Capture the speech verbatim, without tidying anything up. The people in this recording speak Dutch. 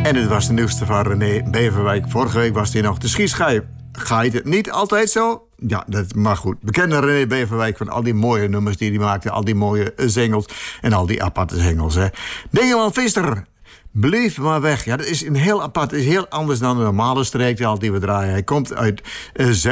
En het was de nieuwste van René Beverwijk. Vorige week was hij nog de schietschijf. Gaat het niet altijd zo? Ja, dat mag goed. Bekende René Beverwijk van al die mooie nummers die hij maakte. Al die mooie zingels en al die aparte zingels. Hè. Dingeman Visser, Blijf maar weg. Ja, dat is een heel apart. Dat is heel anders dan de normale streektaal die we draaien. Hij komt uit uh,